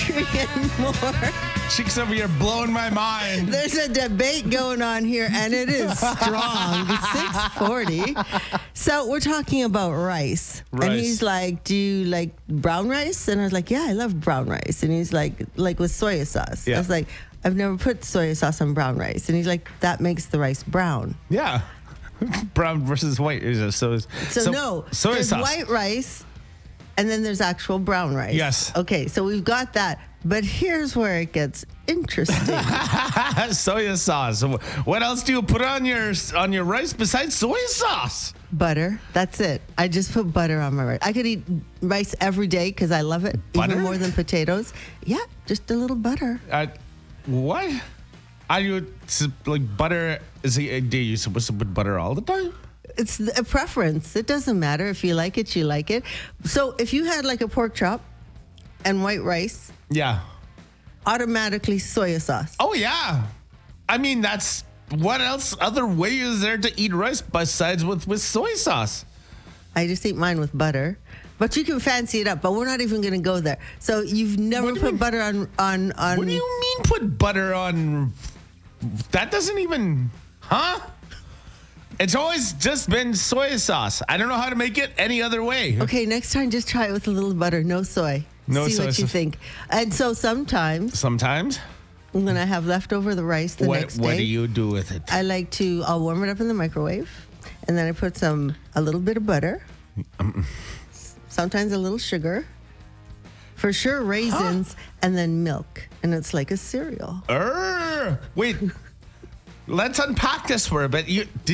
country anymore. Chicks over here blowing my mind. There's a debate going on here, and it is strong. It's 6:40. So we're talking about rice. And he's like, do you like brown rice? And I was like, yeah, I love brown rice. And he's like with soy sauce. Yeah. I was like, I've never put soy sauce on brown rice. And he's like, that makes the rice brown. Yeah. Brown versus white. So no, soy there's sauce. white rice, and then there's actual brown rice. Yes. Okay, so we've got that. But here's where it gets interesting. Soy sauce. What else do you put on your rice besides soy sauce? Butter. That's it. I just put butter on my rice. I could eat rice every day because I love it. Butter? Even more than potatoes. Yeah, just a little butter. What? Are you like butter? Do you supposed to put butter all the time? It's a preference. It doesn't matter. If you like it, you like it. So if you had like a pork chop and white rice, Yeah. automatically soy sauce. Oh, yeah. I mean, that's what else? Other way is there to eat rice besides with soy sauce? I just eat mine with butter. But you can fancy it up, but we're not even going to go there. So you've never put butter on. What do you mean put butter on? That doesn't even, huh? It's always just been soy sauce. I don't know how to make it any other way. Okay, next time just try it with a little butter, no soy. No See soy what you sauce. think. And so sometimes Sometimes. I'm going to have leftover the rice the next day. What do you do with it? I'll warm it up in the microwave, and then I put a little bit of butter, sometimes a little sugar, for sure raisins, and then milk. And it's like a cereal. Wait, let's unpack this for a bit.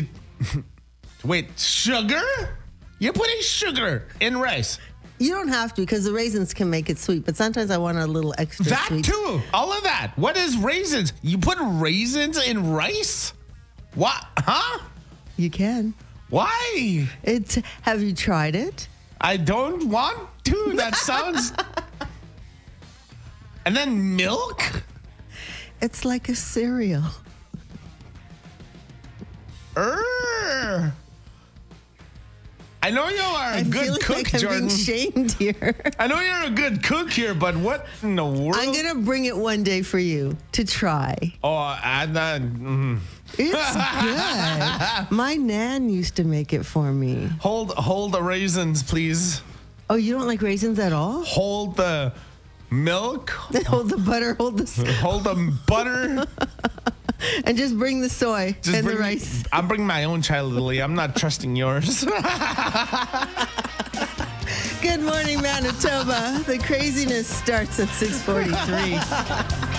Wait, sugar? You're putting sugar in rice. You don't have to because the raisins can make it sweet, but sometimes I want a little extra That sweet. too. All of that. What is raisins? You put raisins in rice? What? Huh? You can. Why? Have you tried it? I don't want to. That sounds. And then milk? It's like a cereal. I know you are a good cook, like I'm Jordan. being shamed here. I know you're a good cook here, but what in the world? I'm going to bring it one day for you to try. Oh, and then It's good. My nan used to make it for me. hold the raisins, please. Oh, you don't like raisins at all? Hold the milk. Hold the butter, hold the Hold the butter. and just bring the soy and the rice. I'm bringing my own child, Lily. I'm not trusting yours. Good morning, Manitoba. The craziness starts at 6:43.